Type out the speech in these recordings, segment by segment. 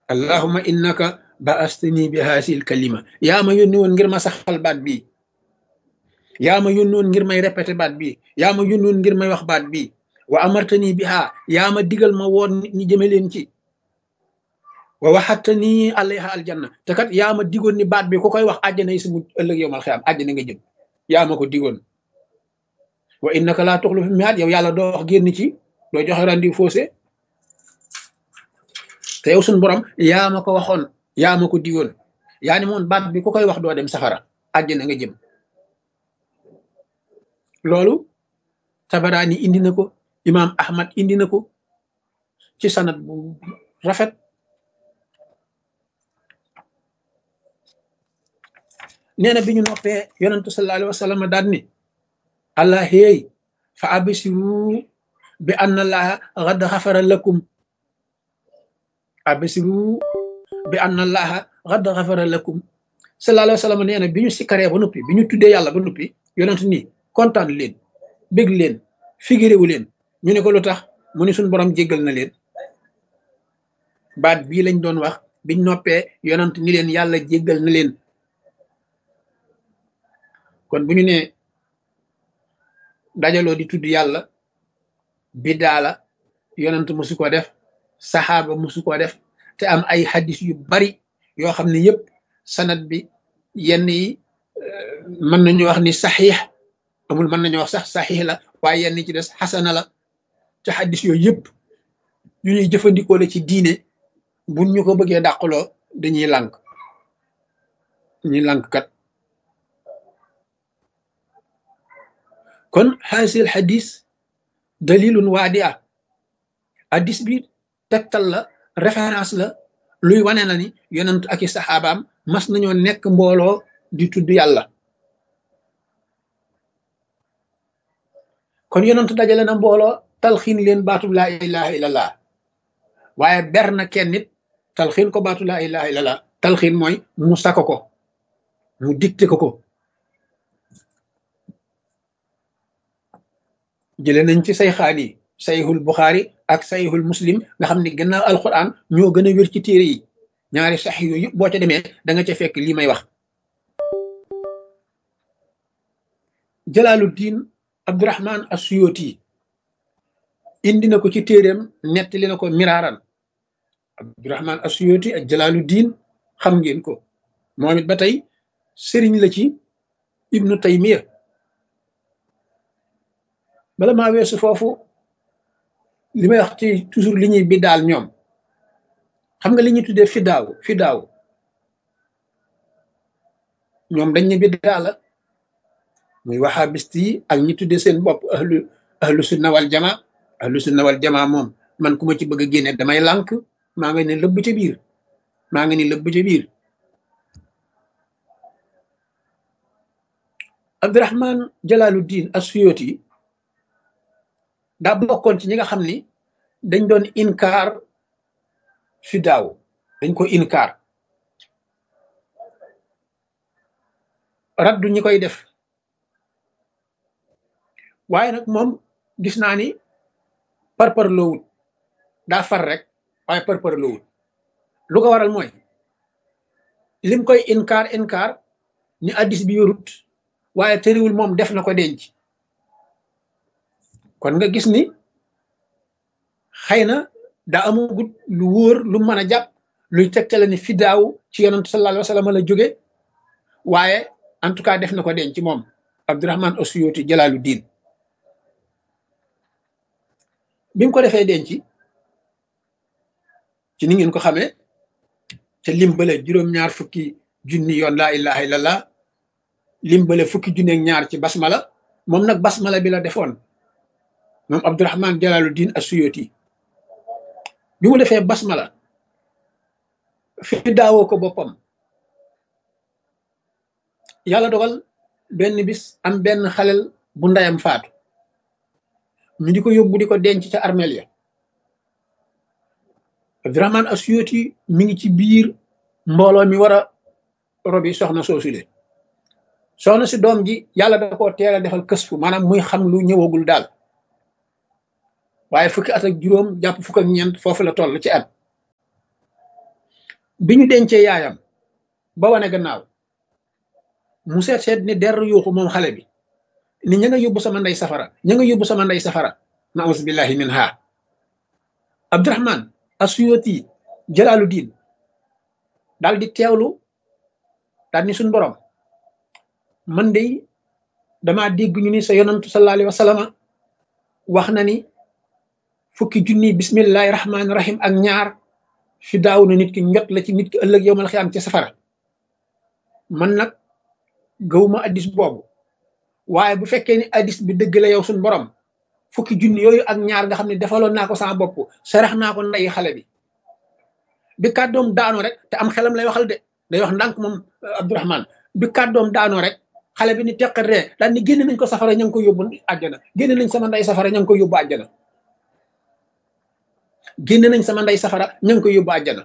allahumma innaka ba'astani bi hasil kalima yaa ma yónni woon ngir ma saxal baat bii yaa ma yónni woon ngir may répété baat bii yaa ma yónni woon ngir may wax baat bii wa amartani biha yaa ma digal ma woon nit ñi jëme leen ci wa waxattani alayha aljanna te kat yaa ma digoon ni baat bi ku koy wax àjjana yi sumu ëllëg yowmal xiyaam àjjana nga jëm yaa ma ko digoon wa innaka laa tuxlifu mii'aad yow yàlla doo wax génn ci doo joxe rendez-vous faussé te yow suñu borom yaa ma ko waxoon yaa ma ko digoon yaa ni moon baat bi ku koy wax doo dem safara àjjana nga jëm loolu Tabaraani indi na ko imaam Ahmad indi na ko ci sanad bu rafet nee na bi ñu noppee yonentu sallallahu alayhi wa sallam daan ni allah hey fa absiru bi anna allaha qad xafara lakum absiru bi anna allaha qad xafara lakum sallallahu alayhi wa sallam nee na bi ñu sikkaree ba noppi bi ñu tuddee yàlla ba noppi yonentu ni kontaan leen bég leen figiréwu leen ñu ne ko lu tax mu ni suñ borom jéggal na leen baat bii lañ doon wax biñ noppee yonent ni leen yàlla jéggal na leen kon bu ñu nee dajaloo di tudd yàlla biddaa la yonent musu ko def saxaaba musu ko def te am ay hadis yu bari yoo xam ne yëpp sanad bi yenn yi mën nañu wax ni saxiix amul mën nañu wax sax saxiix la waaye yenn ci des xasana la te hadis yooyu yëpp yu ñuy jëfandikoo la ci diine buñ ñu ko bëggee dàqaloo dañuy lànk ñuy lànk kat kon xaasil hadis dalilun waadia hadis bi tegtal la référence la luy wane na ni yonent ak i saxaabaam mas nañoo nekk mbooloo di tudd yàlla kon yonent dajale na mbooloo talxiin leen baatub laa ilaha illallah waaye ber na kenn nit talxiin ko baatu laa ilaha illallah talxiin mooy mu sako ko mu dicté ko jële nañ ci sayxaan yi sayxul buxaari ak sayxul muslim nga xam ne gannaaw alquran ñoo gën a wér ci téere yi ñaari sax yooyu yëpp boo ca demee da nga ca fekk lii may wax jalaaluddin abdurahman asuyoti indi na ko ci téeréem nettali na ko miraaran abdurahman asuyoti ak jalaaluddin xam ngeen ko moom it ba tey sëriñ la ci ibnu taymiya bala maa weesu foofu li may wax ci toujours li ñuy biddaal ñoom xam nga li ñuy tuddee fidaaw ñoom dañ ne biddaa la muy wahabist yi ak ñi tuddee seen bopp ahlu sunna wal jamaa moom man ku ma ci bëgg a génne damay lànk maa ngi ne lëbb ca biir Abdurahman Jalaaluddin Asuyuti daa bokkoon ci ñi nga xam ni dañ doon inkaar fidaaw dañ ko inkaar raddu ñi koy def waaye nag moom gis naa ni parpar loowut daa far rek waaye parpar loowut lu ko waral mooy lim koy inkaar ni addis bi yorut waaye tëriwul moom def na ko denc kon nga gis ni xëy na daa amagut lu wóor lu mën a jàpp luy tegtale ni fidaaw ci yonent sallallahu alayhi wa sallam la jóge waaye en tout cas def na ko denc moom Abdurahman Asuyuti Jalaaluddin bi mu ko defee denc ci ni ngeen ko xamee te limbale juróom-ñaar fukki junni yoon laa ilaha illallah limbale fukki junni ak ñaar ci basmala moom nag basmala bi la defoon moom Abdurahman Jalaaluddin Asuyuti bi mu defee basmala fi daawoo ko boppam yàlla dogal benn bis am benn xalel bu ndeyam faatu ñu di ko yóbbu di ko denc ca armeel ya Abdurahman Asuyuti mi ngi ci biir mbooloo mi war a robi soxna soosule soxna si doom ji yàlla da koo teel a defal kës fu maanaam muy xam lu ñëwagul daal waaye fukki at ak juróom jàpp fukk ak ñeent foofu la toll ci at bi ñu dencee yaayam ba wane gannaaw mu seet ni der yuuxu moom xale bi ni ña nga yóbbu sama ndey safara ña nga yóbbu sama ndey safara naus billahi min ha Abdurahman Asuyuti Jalaaluddin daal di teewlu daal ni suñ borom man de damaa dégg ñu ni sa yonantu sallallahu alayhi wa sallam wax na ni fukki junni bismillahi rahmaani rahim ak ñaar fi daaw na nit ki njot la ci nit ki ëllëg yowmal xiyaam ci safara man nag gëwuma addis boobu waaye bu fekkee ni addis bi dëgg la yow suñ borom fukki junni yooyu ak ñaar nga xam ne defaloon naa ko sama bopp sarax naa ko ndeyi xale bi kàddoom daanoo rek te am xelam lay waxal de day wax ndànk moom Abdurahman bi kàddoom daanoo rek xale bi ni teqat ree daal ni génne nañ ko safara ña ngi ko yóbbu àjjana génne nañ sama ndey safara ña ngi ko yóbbu àjjana génne nañ sama ndey safara ña ngi ko yóbbu àjjana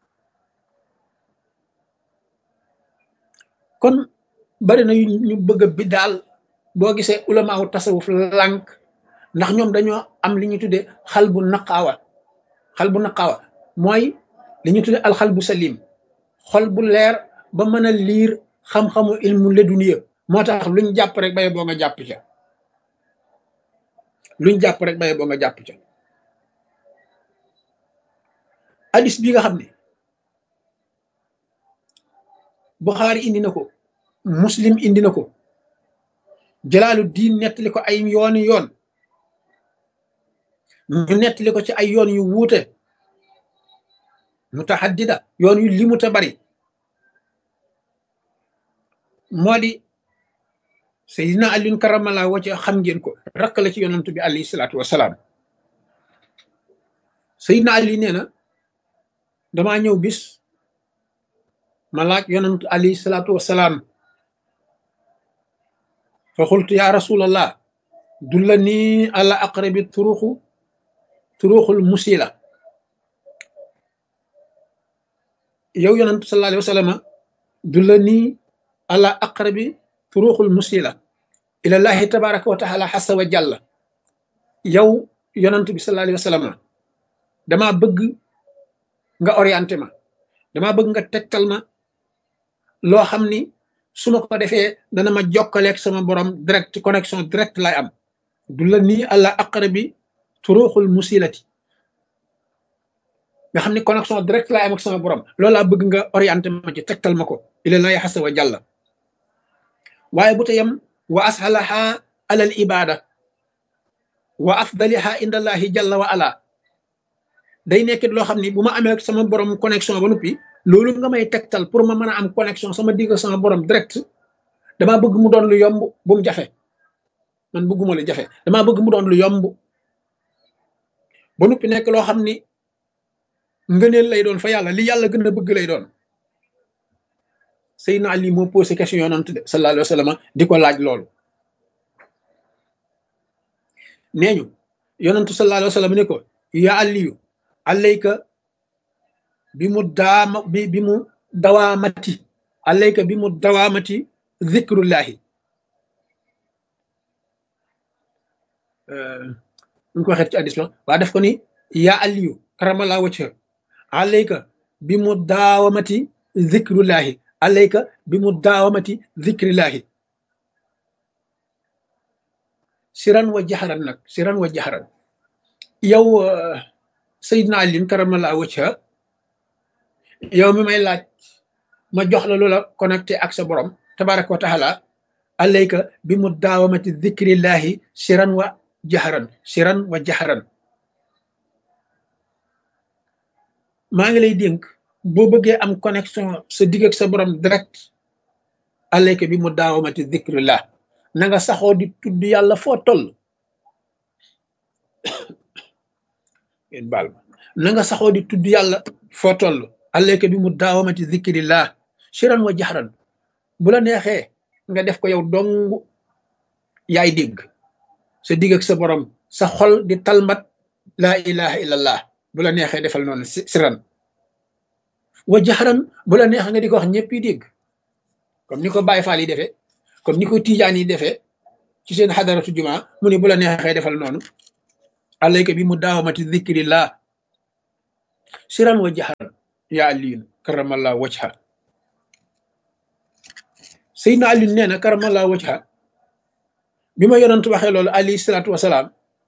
kon bari na ñu bëgg a bi daal boo gisee ulamaawu tasawuf lànk ndax ñoom dañoo am li ñu tuddee xal bu naqaawa mooy li ñu tuddee alxal bu salim xol bu leer ba mën a liir xam-xamu ilmu leduniya moo tax luñ jàpp rek baye boo nga jàpp ca luñ jàpp rek baye boo nga jàpp ca hadis bi nga xam ne Buxaari indi na ko Muslim indi na ko Jalaaluddin nettali ko ay yooni yoon ñu nettali ko ci ay yoon yu wuute mutahaddida yoon yu limu te bari moo di Seydina Aliyun karamallahu wajhahu xam ngeen ko rakk la ci yonantu bi alayhi salaatu wasalaam Seydina Ali nee na damaa ñëw bis ma laaj yonantu alayhi salaatu wasalaam fa xultu ya rasulallah dullani ala aqrabi turuxul musila yow yonantu sallallahu alayhi wa sallam dullani ala aqrabi turuxul musila ilallahi tabaraka wa taala xasa wa jàlla yow yonantu bi sallallahu alayhi wa sallam damaa bëgg nga orienté ma damaa bëgg nga tegtal ma loo xam ni su ma ko defee dana ma jokkaleeg sama borom direct connexion direct lay am dullani ala aqrabi turuxul musilati nga xam ni connexion direct lay am ak sama borom loolu laa bëgg nga orienté ma ci tegtal ma ko ilallahi xasa wa jàlla waaye bu teyam wa ashalaha alal ibada wa afdaliha indallahi jalla wa ala day nekkit loo xam ni bu ma amee sama borom connexion ba noppi loolu nga may tegtal pour ma mën a am connexion sama digg sama borom direct damaa bëgg mu doon lu yomb bu mu jafe man bëgguma lu jafe damaa bëgg mu doon lu yomb ba noppi nekk loo xam ni ngëneel lay doon fa yàlla li yàlla gën a bëgg lay doon Seydina Ali moo posé question yonent de sallallahu alayhi wa sallam di ko laaj loolu nee ñu yonentu sallallahu alayhi wa sallam ne ko ya Aliyu alayka bi mu dawaamati alayka bi mu dawaamati zikrullahi ñu ko waxee ci hadiis la waa def ko ni ya Aliyu karamallahu wajha alayka bi mu daawamati zikrullahi alayka bi mu daawamati zikrillahi siran wa jaxaran nag siran wa jaxaran yow Seydina Ali karamallahu wajha yow mi may laaj ma jox la loola connecté ak sa borom tabaraka wa taala alayka bi mu daawamati zikrillahi siran wa jaxaran maa ngi lay dénk boo bëggee am connexion sa digg ak sa borom direct alayka bi mu daawamati zikrillah na nga saxoo di tudd yàlla foo toll ngeen baal ma na nga saxoo di tudd yàlla foo toll alayka bi mu daawamati zikrillah siran wa jaxran bu la neexee nga def ko yow dong yaay dégg sa digg ak sa borom sa xol di talmat laa ilaha illallah bu la neexee defal noonu siran wa jaxran bu la neexee nga di ko wax ñëpp yi dégg comme ni ko Baay Faal yi defee comme ni ko Tijaan yi defee ci seen xadaratu jumaa mu ne bu la neexee defal noonu alayka bi mu daawamati zikrillah siran wa jaxran yaa Aliyun karamallahu wajha Seydina Ali nee na karamallahu wajha bi ma yonent waxee loolu alayhi salaatu wasalaam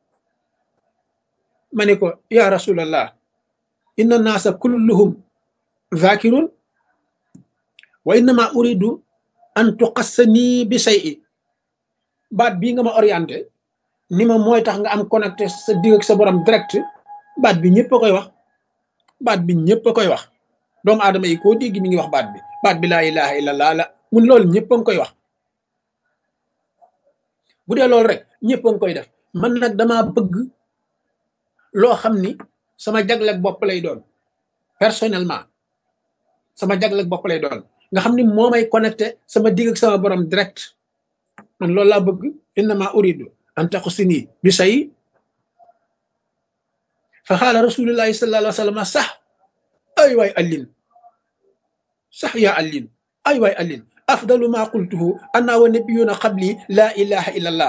ma ne ko ya rasulallah inna naasa kulluhum zakirun wa innama uridu an tuqassani bi shay'i baat bii nga ma orienté ni ma mooy tax nga am connecté sa digg ak sa borom direct baat bi ñëpp a koy wax baat bi ñëpp a koy wax doomu aadama yi koo dégg mi ngi wax baat bi laa ilaha illallah la mun loolu ñëpp a ngi koy wax bu dee loolu rek ñëpp a ngi koy def man nag dama bëgg loo xam ni sama jagleeg bopp lay doon personnellement sama jagleeg bopp lay doon nga xam ni moo may connecté sama digg ak sama borom direct man loolu laa bëgg innama uridu an taqsini bi say fa xaala rasulullahi sallallahu alayhi wa sallam sax ay waay allin sax yaa allin ay waay allin afdalu ma qultuhu anna wa nabiyuna qabli la ilaha illa allah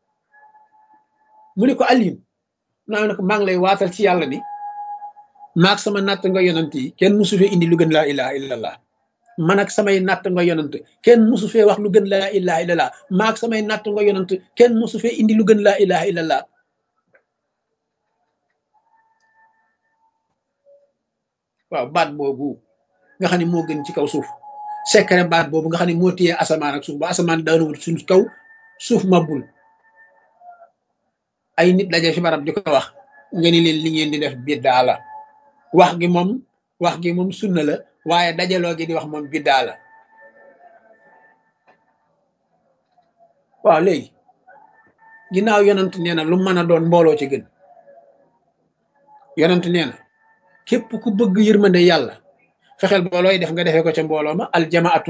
mu ne ko allin naa ne ko maa ngi lay waatal ci yàlla ni maag sama natt nga yonant yi kenn musu fee indi lu gën laa ilaha illa allah man ak samay natt nga yonant kenn musu fee wax lu gën laa ilaha illa allah maag samay natt nga yonant kenn musu fee indi lu gën laa ilaha illa allah waaw baat boobu nga xam ne moo gën ci kaw suuf secret baat boobu nga xam ne moo téye asamaan ak suuf ba asamaan daanuwut suñ kaw suuf mabbul ay nit daje fi barab di ko wax nga ni leen li ngeen di def biddaa la wax gi moom sunna la waaye dajaloo gi di wax moom biddaa la waaw léegi ginnaaw yonent nee na lu mën a doon mbooloo ci gën yonent nee na képp ku bëgg yërmande yàlla fexeel boolooy def nga defee ko ca mbooloo ma aljamaatu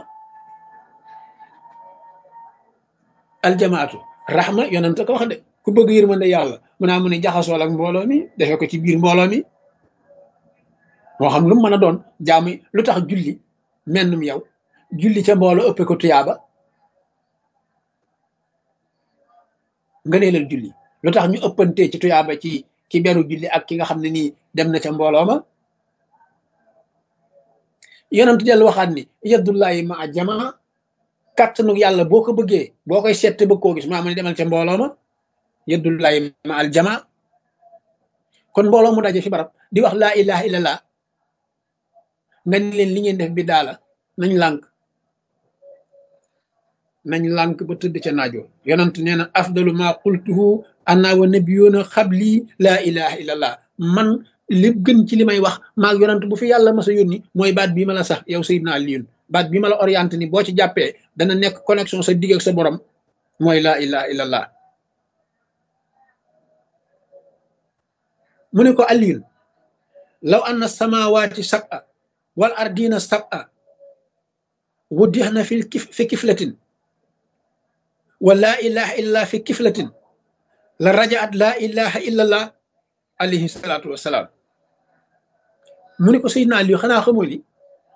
rahma yonent ko wax de ku bëgg yërmande yàlla mu naa mu ne jaxasool ak mbooloo mi defee ko ci biir mbooloo mi moo xam lu mu mën a doon jaamu lu tax julli mennum yow julli ca mbooloo ëppe ko tuyaaba nga neelal julli lu tax ñu ëppantee ci tuyaaba ci ki beru julli ak ki nga xam ne nii dem na ca mbooloo ma yonent dellu waxaat ni yaddullahi ma a jamaa kàttanu yàlla boo ko bëggee boo koy seet bëgg koo gis maa mu ne demal ca mbooloo ma yaddullahi ma al jamaa kon mbooloo mu daje fi barab di wax laa ilaha illallah nga ni leen li ngeen def bi daala nañ lànk ba tëdd ca naajo yonent nee na afdalu ma qultuhu anna wa nabiyuna xabli laa ilaha illallah man li gën ci li may wax maag yonent bu fi yàlla mas a yónni mooy baat bii ma la sax yow Seydina Aliyun baat bii ma la orienté ni boo ci jàppee dana nekk connexion sa digg ak sa borom mooy laa ilaha illallah mu ne ko Aliyun law anna samawati sab'a wal ardina sab'a wuddixna fi kiflatin wa laa ilaha illa fi kiflatin la rajaat laa ilaha illallah alayhi salaatu wasalaam mu ne ko Seydina Aliyu xanaa xamoo ni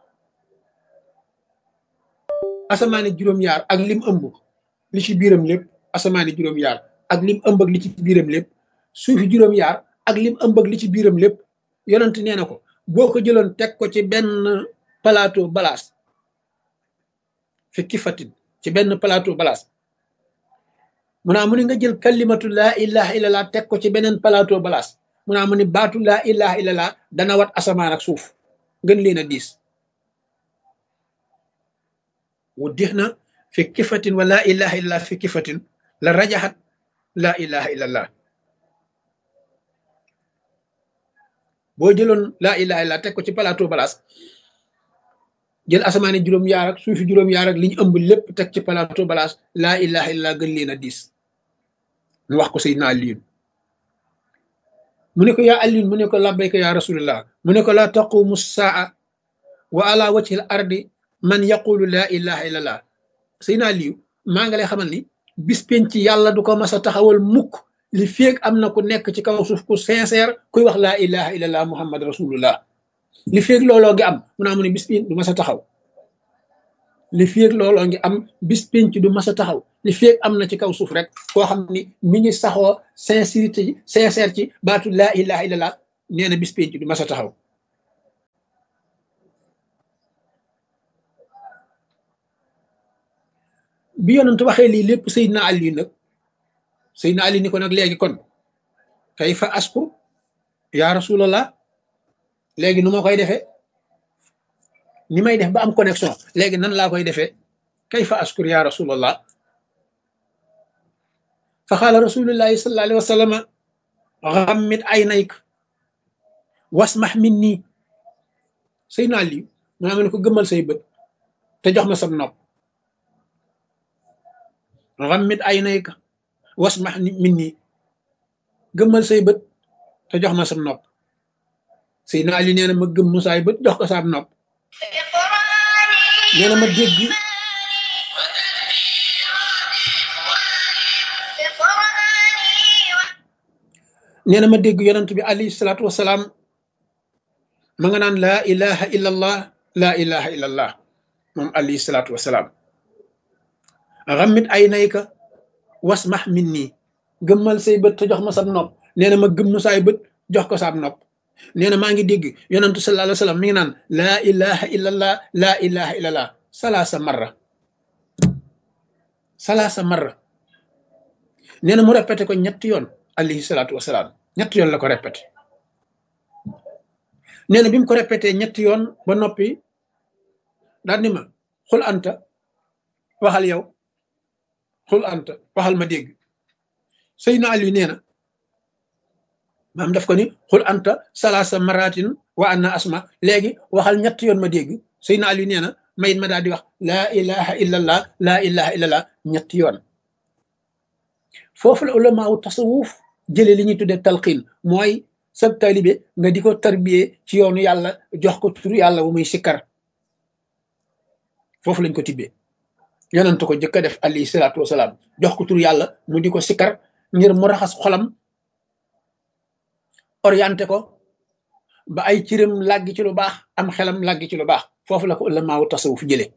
asamaani juróom-yaar ak lim ëmb li ci biiram lépp asamaani juróom-yaar ak lim ëmb ak li ci biiram lépp suufi juróom-yaar ak lim ëmb ak li ci biiram lépp yonent nee na ko boo ko jëloon teg ko ci benn plateau balaas fi kifatin ci benn plateau balaas mu naa mu ne nga jël kalimatu laa ilaha illallah teg ko ci beneen plateau balaas mu naa mu ne baatu laa ilaha illallah dana wat asamaan ak suuf gën leen a diis wu dix na fi kifatin wa laa ilaha illallah fi kifatin la rajaxat laa ilaha illallah boo jëloon laa ilaha illallah teg ko ci plateau balaas jël asamaani juróom-yaar ak suufi juróom-yaar ak li ñu ëmb lépp teg ci plateau balaas laa ilaha illallah gën leen a diis mu wax ko Seydina Aliyun mu ne ko yaa Aliyun mu ne ko labbayka yaa rasulullah mu ne ko laa taqumu saa wa ala wajhi al ardi man yaqulu laa ilaha illallah Seydina Aliyu maa ngi lay xamal ni bis penc yàlla du ko mas a taxawal mukk li feeg am na ku nekk ci kaw suuf ku sincère kuy wax laa ilaha illallah muhammad rasulullah li feeg looloo ngi am mu naa mu ne bis penc du mas a taxaw li feeg looloo ngi am bis penc du mas a taxaw li feeg am na ci kaw suuf rek koo xam ni mi ngi saxoo sincérité sincère ci baatu laa ilaha illallah nee na bis penc du mas a taxaw bi yonent waxee lii lépp Seydina Ali nag Seydina Ali ni ko nag léegi kon kayfa askur yaa rasulallah léegi nu ma koy defee ni may def ba am connexion léegi nan laa koy defee kayfa askur yaa rasulallah fa qaala rasulullahi sallallahu alayhi wa sallam ghammid aynayk wasmah minni Seydina Ali maa ngi ko gëmmal say bët te jox ma sam nopp ghammid aynayka wasmah minni gëmmal say bët te jox ma sam nopp Seydina Ali nee na ma gëm saay bët jox ko sam nopp nee na ma dégg nee na ma dégg yonent bi alayhi salaatu wasalaam ma nga naan laa ilaha illa allah laa ilaha illa allah moom alayhi salaatu wasalaam ghammid aynayka wasmah minni gëmmal say bët te jox ma sam nopp nee na ma gëm saay bët jox ko sam nopp nee na maa ngi dégg yonentu sallallahu alayhi wa sallam mi ngi naan laa ilaha illa allah laa ilaha illa allah salaasa marra nee na mu répété ko ñetti yoon alayhi salaatu wasalaam ñetti yoon la ko répété nee na bi mu ko répété ñetti yoon ba noppi daal ni ma xul anta waxal yow xul anta waxal ma dégg Seydina Ali nee na maam daf ko ni xul anta salaasa maratin wa anna asma léegi waxal ñetti yoon ma dégg Seydina Ali nee na mayit ma daal di wax laa ilaha illallah laa ilaha illallah ñetti yoon foofu la ulamaawu tasawuf jële li ñuy tuddee talqiin mooy sab taalibe nga di ko tarbiyee ci yoonu yàlla jox ko turu yàlla bu muy sikkar foofu lañ ko tibbee yonent ko jëkk a def alayhi salaatu wasalaam jox ko turu yàlla mu di ko sikkar ngir mu raxas xolam orienté ko ba ay cëram làggi ci lu baax am xelam làggi ci lu baax foofu la ko ulamaawu tasawuf jëlee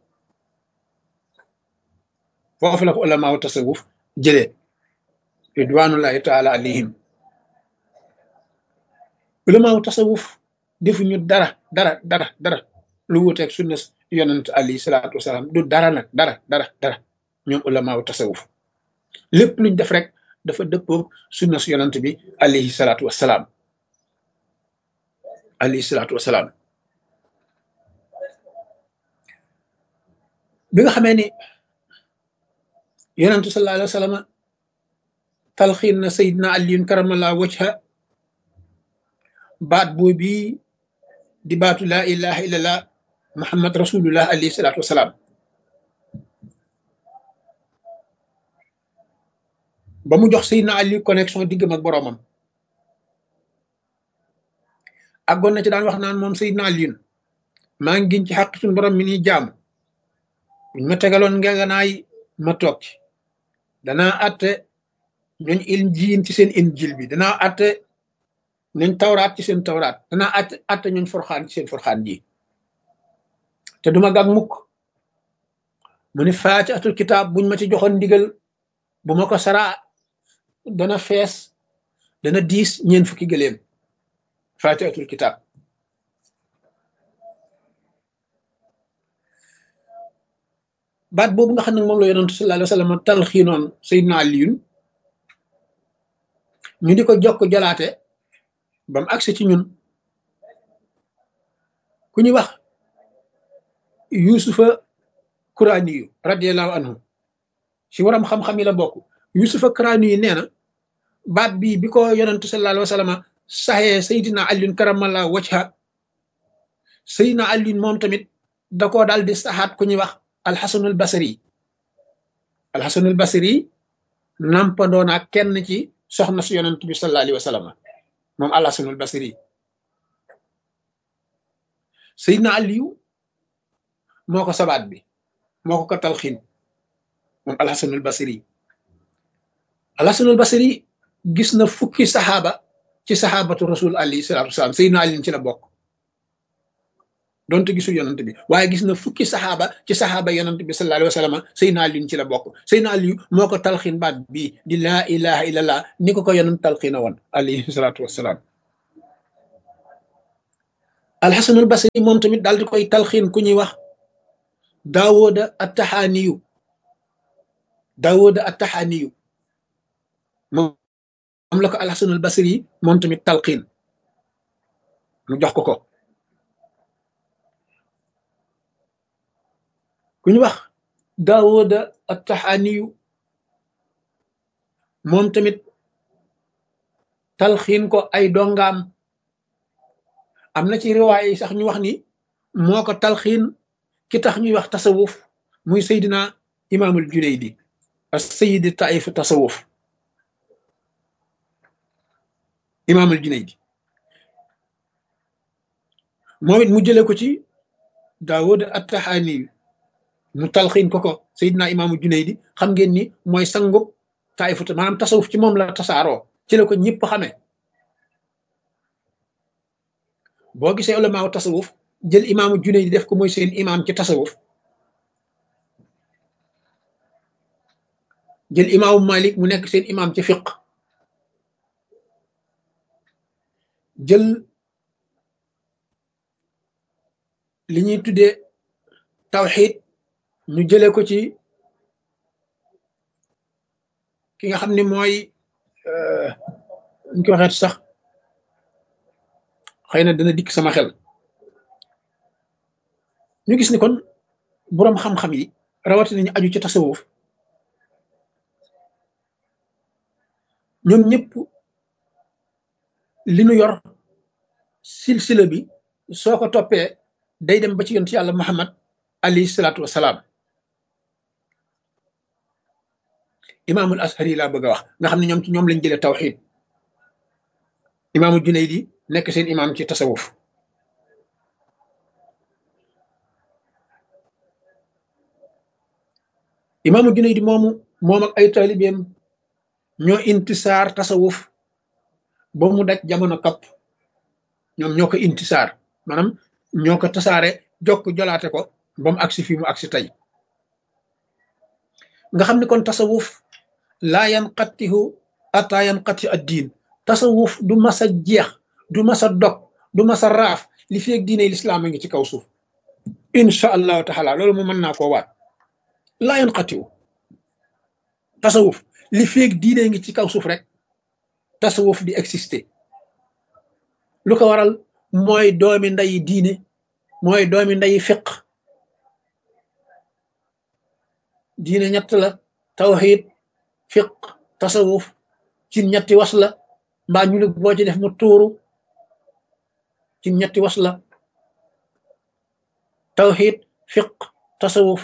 foofu la ko ulamaawu tasawuf jëlee ridwanullahi taala alayhim ulamaawu tasawuf defuñu dara lu wuteeg sunna yonent alayhi salaatu wasalaam du dara nag dara ñoom ulamaawu tasawuf lépp luñ def rek dafa dëppoo sunna yonent bi alayhi salaatu wasalaam bi nga xamee ni yonentu sallallahu alayhi wa sallam talxiin na Seydina Aliyun karamallahu wajha baat boobu di baatu laa ilaha illallah muhammad rasulullah alayhi salaatu wasalaam ba mu jox Seydina Ali connexion diggam ak boroomam àggoon na ci daan wax naan moom Seydina Aliyun maa ngi giñ ci xaq suñu borom mi ni jaamu buñ ma tegaloon ngeganaay ma toog ci danaa atte ñooñ injiil ci seen injiil bi danaa atte ñooñ tawraat ci seen tawraat danaa atte ñooñ forxaan ci seen forxaan ji te duma gàg mukk mu ni faatihatul kitaab buñ ma ci joxoon ndigal bu ma ko saraa dana fees dana diis ñeen fukki gëléem faatihatul kitaab baat boobu nga xam ne moom la yonentu sallallahu alayhi wa sallam talxiinoon Seydina Aliyun ñu di ko jokk jalaate ba mu agsi ci ñun ku ñuy wax yusufa kuraaniyu radiallahu anhu ci waram xam-xam yi la bokk yusufa kuraaniyu nee na baat bi bi ko yonentu sallallahu alayhi wa sallam saxee Seydina Aliyun karamallahu wajha Seydina Aliyun moom tamit da koo daal di saxaat ku ñuy wax alxasanul basri nampandoo naa kenn ci soxna si yonent bi sallallahu alayhi wa sallam moom alxasanul basri Seydina Aliyu moo ko sabaat bi moo ko talxiin moom alxasanul basri gis na fukki saxaaba ci saxaabatu rasul alayhi salaatu wasalaam Seydina Aliyu ci la bokk donte gisul yonent bi waaye gis na fukki saxaaba ci saxaaba yonent bi sallallahu alayhi wa sallam Seydina Aliyu ci la bokk Seydina Aliyu moo ko talxiin baat bii di laa ilaha illallah ni ko yonent talxiina woon alayhi salaatu wasalaam alxasanul basri moom tamit daal di koy talxiin ku ñuy wax daawooda attaxaaniyu Daawuda at-Taxaaniyu moom la ko al-Hasan al-Basri moom tamit talqiin mu jox ko ku ñu wax Daawuda at-Taxaaniyu moom tamit talxiin ko ay dongaam. am na ci riwaay yi sax ñu wax ni moo ko talxiin ki tax ñuy wax tasawuf muy Seydina Imaamul Junaydi as-Sayyid Taif tasawuf Imaamul Junaydi moom it mu jëlee ko ci Daawuda at-Taxaaniyu mu talxiin ko Seydina Imaamul Junaydi xam ngeen ni mooy sangub Taif maanaam tasawuf ci moom la tasaaroo ci la ko ñëpp xamee. boo gisee ulamaaw tasawuf jël imaamu Junaydi def ko mooy seen imaam ci tasawuf jël imaamu Malik mu nekk seen imaam ci fiq jël li ñuy tuddee tawxiid ñu jëlee ko ci ki nga xam ne mooy ñu ko waxeet sax xëy na dana dikk sama xel ñu gis ni kon boroom xam-xam yi rawatina ñu aju ci tasawuf ñoom ñëpp li nu yor silsila bi soo ko toppee day dem ba ci yonent yàlla Muhammad alayhi salaatu wasalaam. imaamul ashari laa bëgg a wax nga xam ne ñoom ci ñoom lañ jëlee tawxiid imaamul Junaydi nekk seen imaam ci tasawuf imaamul Junaydi moom ak ay taalibeem ñoo intisaar tasawuf ba mu daj jamono kapp ñoom ñoo ko intisaar maanaam ñoo ko tasaare jokk jolaate ko ba mu agsi fii mu agsi tey nga xam ne kon tasawuf laa yanqatihu ata yanqati ad-diin tasawuf du masa jeex du masa dog du masa raaf li feeg diine lislaam a ngi ci kaw suuf insha allahu taala loolu mu mën naa koo waat laa yanqatihu tasawuf li feeg diine ngi ci kaw suuf rek tasawuf di exister lu ko waral mooy doomi nday diine mooy doomi nday fiq diine ñett la tawxiid fiq tasawuf ci ñetti was la mbaa ñu ne boo ci def mu tuuru ci ñetti was la tawxiid fiq tasawuf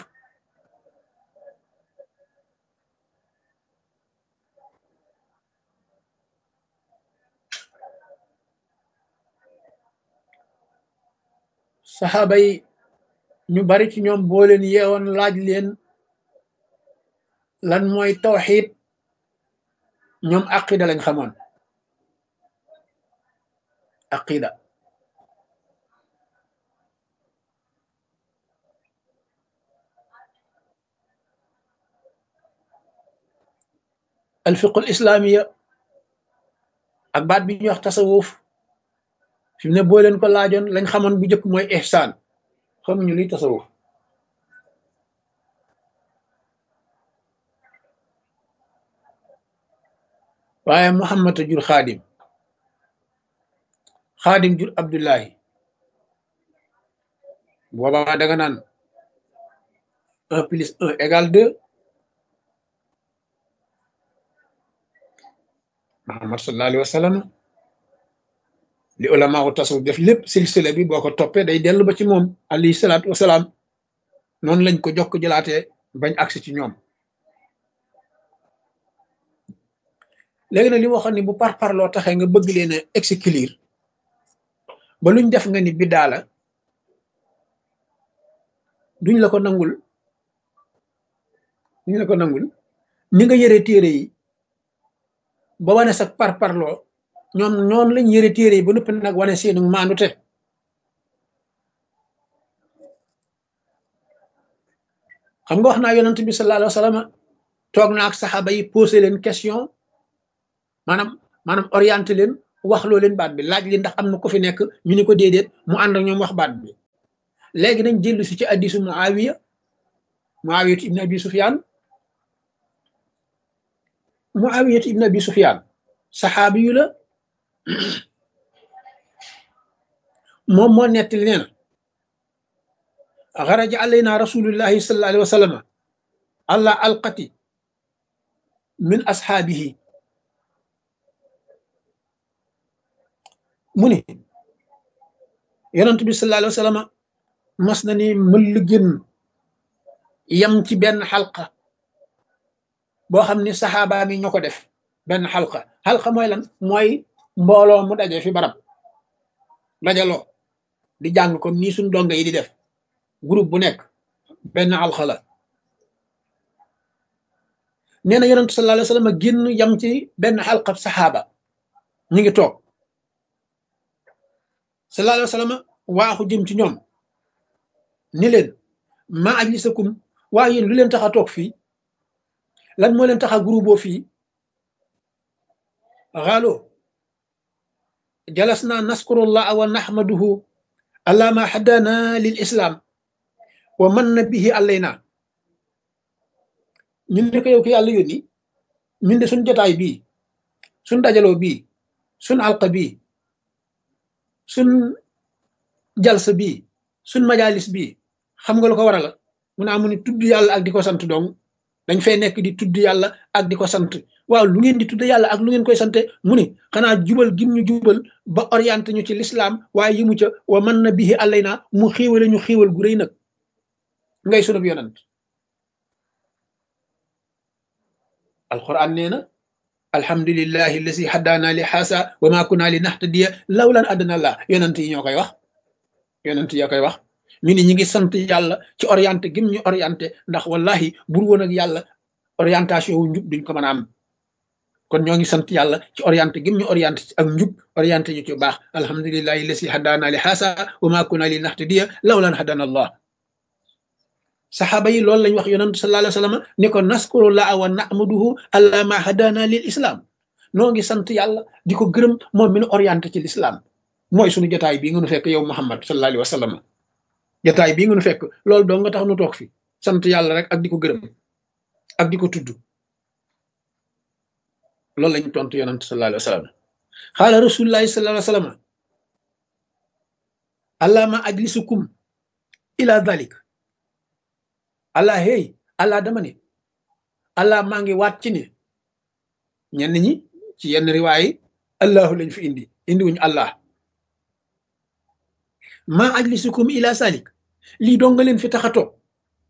saxaaba yi ñu bari ci ñoom boo leen yeewoon laaj leen lan mooy tawxiid ñoom aqida lañ xamoon aqida alfiqul islaamiya ak baat bi ñuy wax tasawuf fi mu ne boo leen ko laajoon lañ xamoon bu njëkk mooy ihsaan xamuñu luy tasawuf waaye Muhammad a jur xaadim xaadim jur Abdullahi boobaa danga naan 1+1 = 2 Muhammad sallallahu alayhi wa sallam li ulama u tasawuf def lépp silsila bi boo ko toppee day dellu ba ci moom alayhi salaatu wasalaam noonu lañ ko jokk jëlaatee bañ agsi ci ñoom léegi nag li waxoon ni bu parparloo taxee nga bëgg leen a exclure ba luñ def nga ni biddaa la duñ la ko nangul ni nga yëre téere yi ba wane sa parparloo ñoom noonu lañ yëre téere yi ba noppi nag wane seenu maandute xam nga wax naa yonent bi sallallahu alayhi wa sallam toog na ak saxaaba yi posé leen question maanaam orienté leen wax loo leen baat bi laaj li ndax am na ko fi nekk ñu ni ko déedéet mu ànd ak ñoom wax baat bi léegi nañ jëllu si ci hadiisu Muawiya ibn Abi Sufyaan Muawiyatu ibn Abi Sufyaan saxaabi yu la moom moo nettali nee na xaraja alayna rasulullahi sallallahu alayhi wa sallam ala alqati min ashaabihi mu ni yonent bi sallallahu alayhi wa sallam mas na ni mëll génn yam ci benn xalqa boo xam ni saxaaba mi ñoo ko def benn xalqa mooy lan mooy mbooloo mu daje fi barab dajaloo di jàng comme nii suñ donga yi di def groupe bu nekk benn xalqa la nee na yonent sallallahu alayhi wa sallam génn yam ci benn xalqa saxaaba ñu ngi toog sallallahu alayhi wa sallam waaxu jëm ci ñoom ni leen ma ajlisakum waaye yéen lu leen tax a toog fii lan moo leen tax a groupe fii xaalo jalasna naskurullah wa nahmaduhu ala ma hadana lil islam wa manna bihi alayna ñun ne ko yow ki yàlla yónni ñun de suñ jotaay bii suñ dajaloo bii suñ alqa bii suñ jalsa bii suñ majalis bii xam nga lu ko waral mu ne amu ni tudd yàlla ak di ko sant dong dañ fay nekk di tudd yàlla ak di ko sant waaw lu ngeen di tudd yàlla ak lu ngeen koy sante mu ni xanaa jubal gim ñu jubal ba orienté ñu ci l'islam waaye yi mu ca wa man na bihi alayna mu xiiwale ñu xiiwal gu rëy nag ngay sunub yonant alquran nee na alhamdulillahi allazi haddaana li haasa wa ma kunna li nahtadiya lawlan adana allah yonant yi ñoo koy wax yonant yi koy wax ñu ni ñi ngi sant yàlla ci orienté gim ñu orienté ndax wallahi bur woon ak yàlla orientation wu njub duñ ko mën a am kon ñoo ngi sant yàlla ci orienté gim ñu orienté ak njub orienté ñu ci baax alhamdulillahi allazi haddaana li haasa wa ma kunna li nahtadiya lawlan hadana allah saxaaba yi loolu lañ wax yonent sallallahu alayhi wa sallam ni ko naskurullaha wa nahmaduhu ala ma hadana lil islam noo ngi sant yàlla di ko gërëm moom mi nu orienté ci l'islam mooy suñu jotaay bii nga nu fekk yow Muhammad sallallahu alayhi wa sallam jotaay bii nga nu fekk loolu doo nga tax nu toog fi sant yàlla rek ak di ko gërëm ak di ko tudd loolu lañ tontu yonent sallallahu alayhi wa sallam xaala rasulullahi sallallahu alayhi wa sallam allahumma ajlisukum ila dhalik allah hey allah dama ne allah maa ngi waat ci ne ñenn ñi ci yenn riwaay allahu lañ fi indi wuñu allah maa ajlisukum ila salik lii doo nga leen fi tax a toog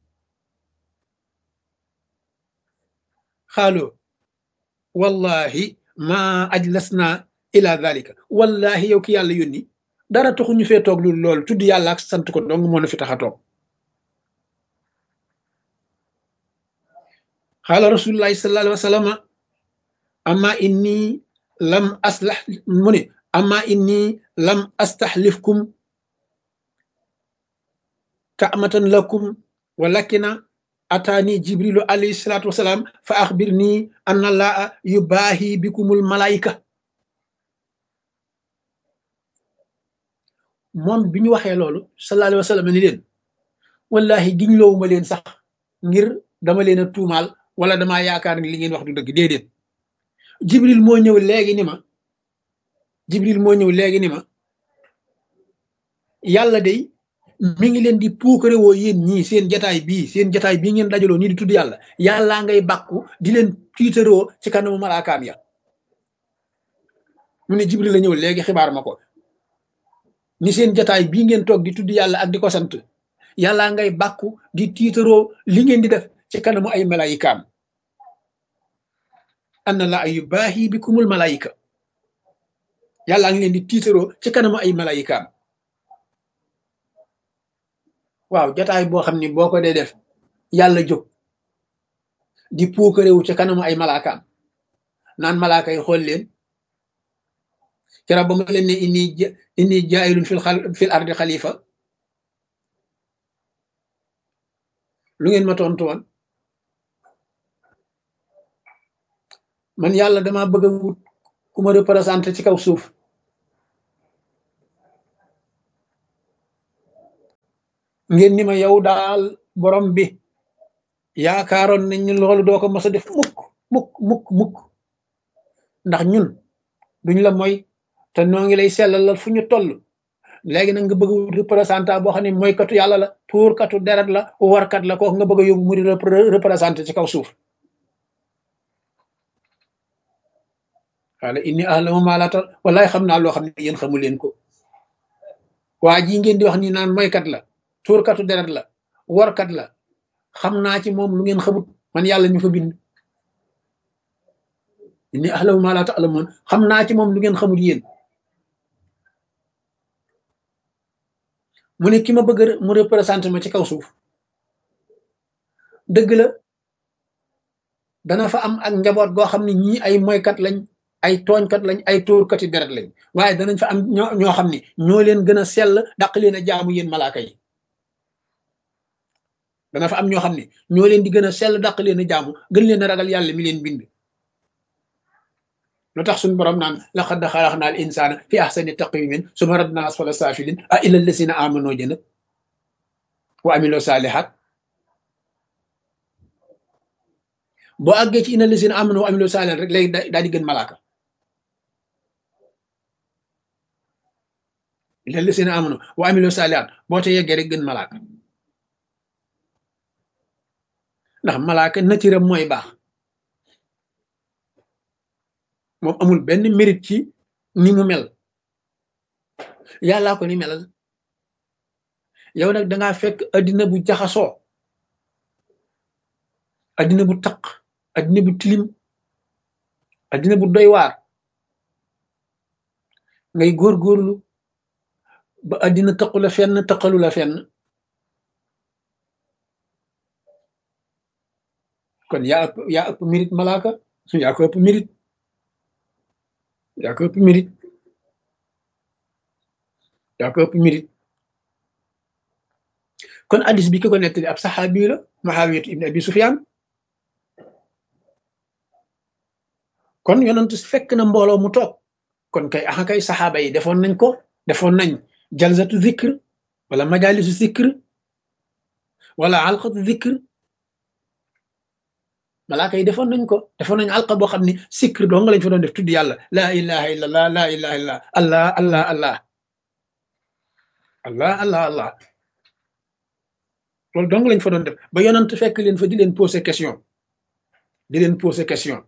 xaaloo wallahi maa ajlasna ila dhalika wallahi yow ki yàlla yónni dara taxu ñu fee toog loolu tudd yàlla ak sant ko dong moo na fi tax a toog xaala rasulullahi sallallahu alayhi wa sallam amma inni lam aslah mu ne amma inni lam astaxlifkum ta'matan lakum walakina ataani jibrilu alayhi salatu wasalaam fa axbirni anna allaha yubaahi bikumul malaayika moom bi ñu waxee loolu sallallahu alayhi wa sallam ni leen wallahi giñ loowuma leen sax ngir dama leen a tuumaal wala damaa yaakaar ni li ngeen wax du dëgg déedéet jibril moo ñëw léegi ni ma yàlla day mi ngi leen di puukare woo yéen ñii seen jataay bii ngeen dajaloo nii di tudd yàlla yàllaa ngay bàkku di leen tiitaroo ci kanamu malaakaam ya mu ne jibril la ñëw léegi xibaar ma ko ni seen jataay bii ngeen toog di tudd yàlla ak di ko sant yàllaa ngay bàkku di tiitaroo li ngeen di def ci kanamu ay malaayikaam anna la ay yubaahi bikumul malaayika yàllaa ngi leen di tiitaroo ci kanamu ay malaayikaam waaw jotaay boo xam ni boo ko dee def yàlla jóg di puukarewu ci kanamu ay malaakaam naan malaaka yi xool leen keroog ba ma leen ne inni jaayilun fil ardi xalifa lu ngeen ma tontu woon man yàlla dama bëgg a wut ku ma représenté ci kaw suuf ngeen ni ma yow daal borom bi yaakaaroon nañ ni loolu doo ko mos a def mukk ndax ñun duñ la mooy te noo ngi lay sellalal fu ñu toll léegi nag nga bëgg a wut représentant boo xam ne mooy katu yàlla la tuur katu deret la warkat la kooku nga bëgg a yóbbu mu di représenté ci kaw suuf wala inni a'lamu ma la ta'lamun wallahi xam naa loo xam ne yéen xamu leen ko waa ji ngeen di wax ni naan mooykat la tuur katu deret la warkat la xam naa ci moom lu ngeen xamut man yàlla ñu fa bind inni a'lamu ma la ta'lamun xam naa ci moom lu ngeen xamut yéen mu ne ki ma bëgg mu représenté ma ci kaw suuf dëgg la dana fa am ak njaboot goo xam ne ñii ay moykat lañ ay tooñkat lañ ay tuurkati deret lañ waaye danañ fa am ñoo xam ne ñoo leen gën a sell dàq leen a jaamu yéen malaaka yi dana fa am ñoo xam ne ñoo leen di gën a sell dàq leen a jaamu gën leen a ragal yàlla mi leen bind lu tax suñu borom naan laqad xalaqnal insaana fi ahsani taqwiimin summa radnaa asfala saafiliin a illal lazina aamanoo jëna wa amiloo saalihaat boo àggee ci innal lazina aamanoo wa amiloo saalihaat rek léegi daal di gën malaaka illal lazina aamanoo wa amiloo saalihaat boo te yeggee rek gën malaaka ndax malaaka natiiram mooy baax moom amul benn mérite ci ni mu mel yàllaa ko ni melal yow nag dangaa fekk addina bu jaxasoo addina bu taq addina bu tilim addina bu doy waar ngay góorgóorlu ba addina taqu la fenn taqalu la fenn kon yaa ëpp mérite malaaka yaa ko ëpp mérite yaa ko ëpp mérite yaa ko ëpp mérite kon addis bi ki ko nettali ab saxaabi la Muawiyatu ibn Abi Sufyaan kon yonent fekk na mbooloo mu toog kon kay axa kay saxaaba yi defoon nañ jalsatu zikr wala majalisu zikr wala alqatu zikr malaaka yi defoon nañ alqa boo xam ne zikr doo nga lañ fa doon def tudd yàlla laa ilaha illallah laa ilaha illallah allah allah allah allah allah allah loolu dong lañ fa doon def ba yonent fekk leen fa di leen poser question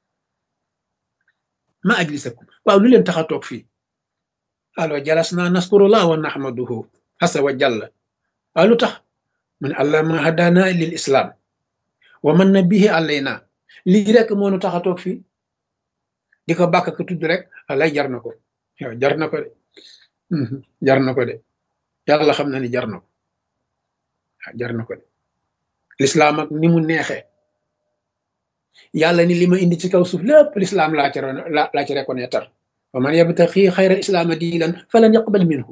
ma ajlisakum waaw lu leen tax a toog fii alo jalasna naskurullah wa nahmaduhu asa wa jalla waaw lu tax mu ne allah ma hadana lil islam wa man na bihi alayna lii rek moo nu tax a toog fii di ko bàkk ko tudd rek alay jar na ko yow jar na ko de jar na ko de yàlla xam na ni jar na ko jar na ko de lislaam ak ni mu neexee yàlla ni li ma indi ci kaw suuf lépp lislaam laa ci reconnaître wa man yabtaxi xayra islaama diinan falan yaqbal minhu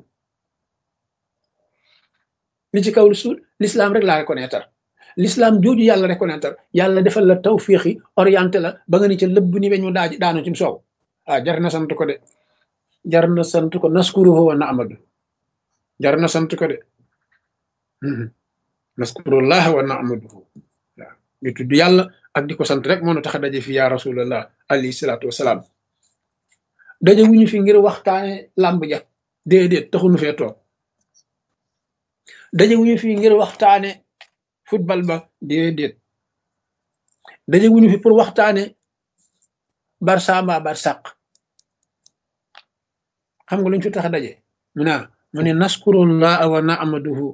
li ci kaw suuf lislaam rek laa reconnaître l'islam jooju yàlla reconnaître yàlla defal la tawfiixi orienté la ba nga ni ca lëbb ni weñ mu daanu ci soow jar na sant ko de jar na sant ko naskuruhu wa na'madu jar na sant ko de naskurullah wa na'maduhu waaw ñu tudd yàlla ak di ko sant rek moo nu tax a daje fi ya rasulallah alayhi salaatu wasalaam daje wuñu fi ngir waxtaane làmb ja déedéet taxunu fee toog daje wuñu fi ngir waxtaane football ba déedéet daje wuñu fi pour waxtaane Barça mbaa Barsaq xam nga luñ fi tax a daje mu ne naskurullah wa na'maduhu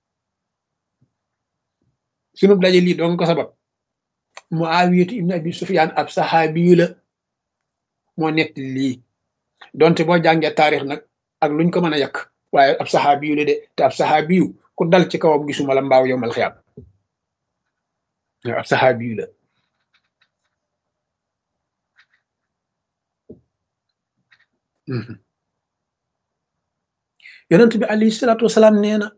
sunu daje lii doon ko sabab Muawiyatu ibn Abi Sufyaan ab saxaabi la moo nekk lii donte boo jàngee taarix nag ak luñ ko mën a yàq waaye ab saxaabi la de te ab saxaabi ku dal ci kawam gisuma la mbaaw yowmal xiyaam ab saxaabi la yonent bi alayhi salaatu wasalaam nee na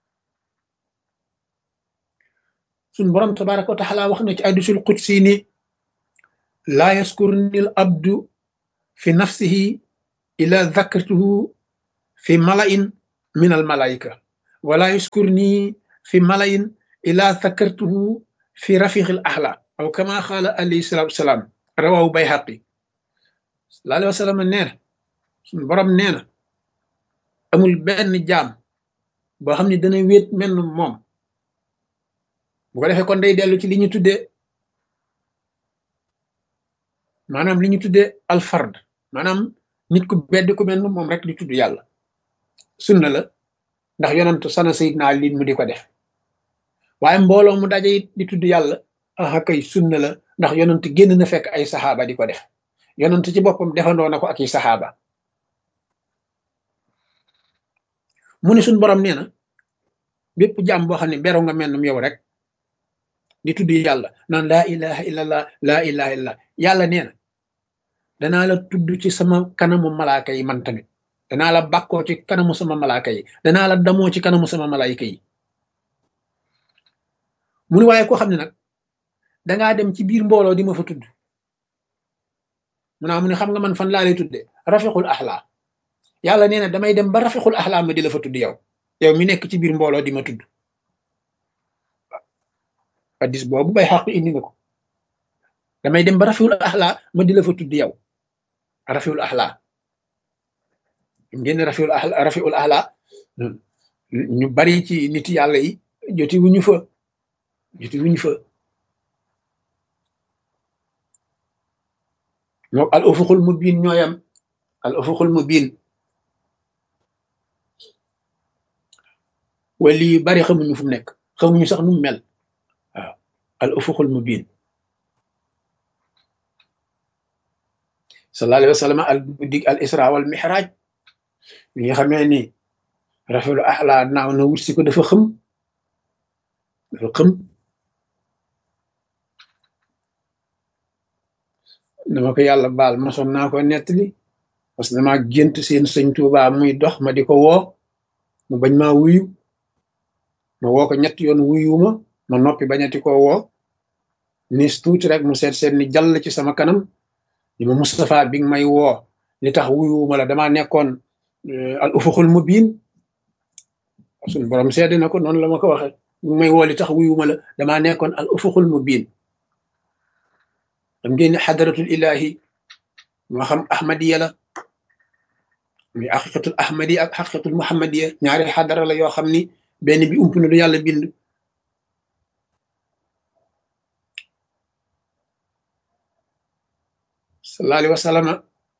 suñ borom tabaraka wa taala wax na ci hadiisul qudsi ni laa yaskurni al abdu fi nafsihi ila dhakartuhu fi mala'in min al malaika wala yaskurni fi mala'in ila dhakartuhu fi rafiqil ahla aw kama qala alayhi salatu wassalam rawahu bayhaqi sallallahu alayhi wa sallam nee na suñu borom nee na amul benn jaam boo xam ne dana wéet mel ni moom bu ko defee kon day dellu ci li ñu tuddee maanaam li ñu tuddee alfard maanaam nit ku bedd ku mel ni moom rek di tudd yàlla sunna la ndax yonantu sana sayidna Ali mu di ko def waaye mbooloo mu daje it di tudd yàlla ah kay sunna la ndax yonant génn na fekk ay saxaaba di ko def yonant ci boppam defandoo na ko ak i saxaaba mu ne suñ borom nee na bépp jàmm boo xam ne beru nga mel ni yow rek di tudd yàlla naan laa ilaha illallah laa ilaha illallah yàlla nee na danaa la tudd ci sama kanamu malaaka yi man tamit danaa la bàkkoo ci kanamu sama malaaka yi danaa la damoo ci kanamu sama malaayika yi mu ne waaye koo xam ne nag dangaa dem ci biir mbooloo di ma fa tudd mu ne xam nga man fan laa lay tudde rafiqul axlaa yàlla nee na damay dem ba rafiqul axlaa ma di la fa tudd yow mi nekk ci biir mbooloo di ma tudd hadis boobu bay xaq indi nga ko damay dem ba rafiqul axlaa ma di la fa tudd yow rafiqul axlaa ngeen rafiqul axlaa ñu bari ci nit yàlla yi joti wuñu fa ñoo al ufuqul mubin ñooyam al ufuqul mubin wali yu bari xamuñu fu mu nekk xamuñu sax nu mu mel waaw al ufuqul mubin sallallahu alayhi wa sallam al guddig al isra wal mihraj li nga xamee ni rafiqul axla naaw na wut si ko dafa xëm dama ko yàlla baal masoon naa ko nettali parce que dama gént seen sëñ Tuubaa muy dox ma di ko woo mu bañ maa wuyu ma woo ko ñetti yoon wuyuma ma noppi bañati ko woo nis tuuti rek mu seet ni jàll ci sama kanam ni ma Moustapha bi nga may woo li tax wuyuma la damaa nekkoon al ufuqul mubin suñu borom seede na ko noonu la ma ko waxe bi may woo li tax wuyuma la damaa nekkoon al ufuqul mubin dam ngeen ne xadaratul ilahi moo xam ahmadiya la muy xaqiqatul ahmadi ak xaqiqatul muhammadiya ñaari xadara la yoo xam ni benn bi ump na lu yàlla bind sallallahu alayhi wa sallam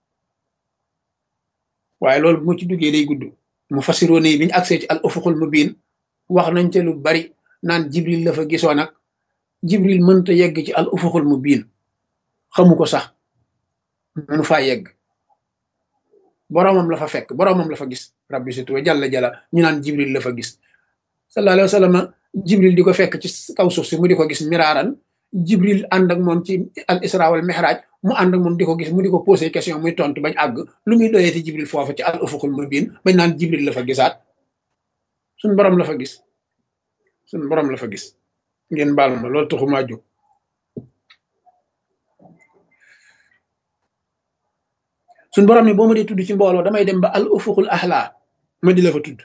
waaye loolu bu ma ci duggee day gudd mu fasiroon yi bi ñu agsee ci al ufuqul mubin wax nañ ca lu bari naan jibril la fa gisoon ak jibril mënta yegg ci al ufuqul mubin xamu ko sax mënu faa yegg boroomam la fa fekk boroomam la fa gis rabbi situ wa jalla jalla ñu naan jibril la fa gis sallallahu alayhi wa sallam jibril di ko fekk ci kaw suuf si mu di ko gis miraaran jibril ànd ak moom ci al isra wal mihraj mu ànd ak moom di ko gis mu di ko posé question muy tontu bañ àgg lu muy doyee ci jibril foofu ci al ufuqul mubin bañ naan jibril la fa gisaat suñ borom la fa gis ngeen baal ma loolu taxumaa jóg suñ borom ni boo ma dee tudd ci mbooloo damay dem ba al ufuqul ahla ma di la fa tudd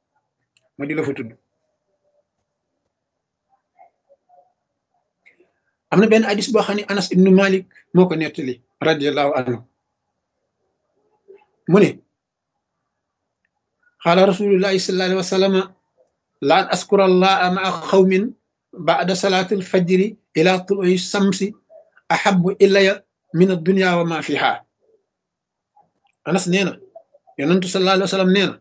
am na benn hadis boo xam ne Anas ibnu Malik moo ko nettali radiallahu anhu mu ne qaala rasulullahi sallallahu alayhi wa sallam la an askura allaha maa xawmin ba'da salati alfajri ila tului samsi ahabu ilaya min addunya wa ma fiha Anas nee na yonentu sallallahu alayhi wa sallam nee na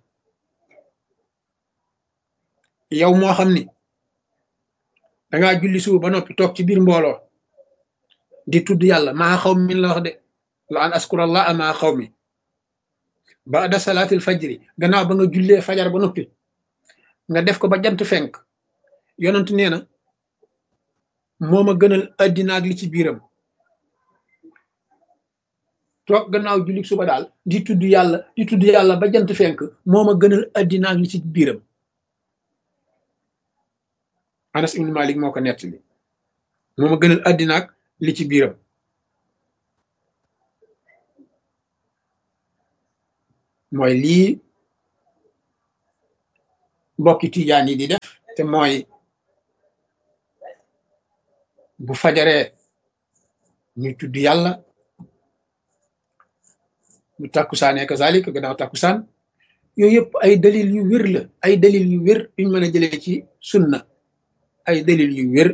yow moo xam ni dangaa julli suba ba noppi toog ci biir mbooloo di tudd yàlla maa xaw mi la wax de la an askurallah maa xaw mi baada salaatil fajri gannaaw ba nga jullee fajar ba noppi nga def ko ba jant fenk yonent nee na moo ma gënal addina ak li ci biiram toog gannaaw julli suba daal di tudd yàlla ba jant fenk moo ma gënal addina ak li ci biiram Anas ibn Malik moo ko nettali moo ma gënal addina ak li ci biiram mooy lii mbokki tijaan yi di def te mooy bu fajaree ñu tudd yàlla mu tàkkusaanee kazalika gannaaw tàkkusaan yooyu yëpp ay dalil yu wér la ay dalil yu wér yuñ mën a jëlee ci sunna ay dalil yu wér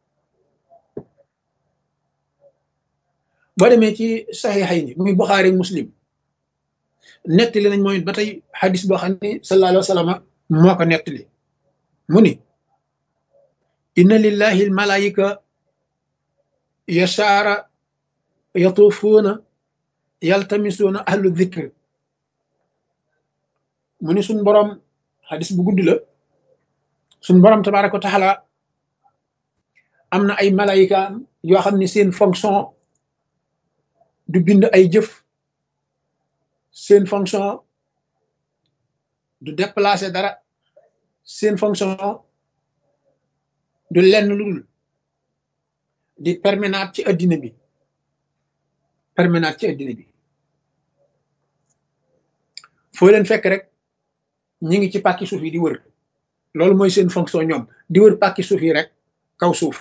boo demee ci saxiixay ni muy Buxaari Muslim nettali nañ mooy ba tey xadis boo xam ne sallallahu alayhi wa sallam moo ko nettali mu ni inna lillahi al malaayika yasaara yatuufuuna yaltamisuuna ahlu dhikr mu ni suñ borom xadis bu gudd la suñ borom tabaaraka wa taala am na ay malaayika yoo xam ne seen fonction du bind ay jëf seen fonction du déplacer dara seen fonction du lenn lu dul di permanent ci addina bi permanent ci addina bi foo leen fekk rek ñi ngi ci pàkki suuf yi di wër loolu mooy seen fonction ñoom di wër pàkki suuf yi rek kaw suuf